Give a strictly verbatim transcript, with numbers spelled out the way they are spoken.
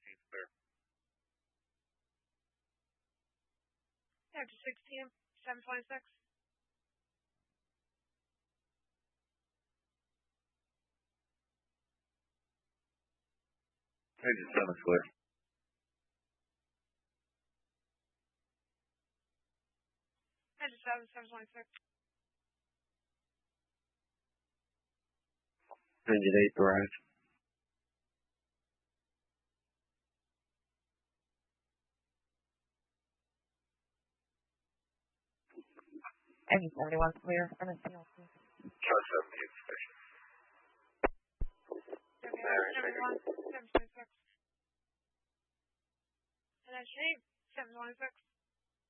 sixteen's clear. Engine sixteen, seven twenty-six. Engine seven's clear. Engine seven, seven twenty-six. Engine eight, arrive. Engine seventy-one clear. M S T L two. Charlie seventeen station. seventy-one, seven twenty-six. And engine eight, seven twenty-six.